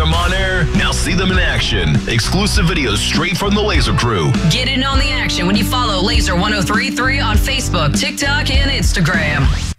them on air. Now see them in action. Exclusive videos straight from the Laser Crew. Get in on the action when you follow Laser 1033 on Facebook, TikTok, and Instagram.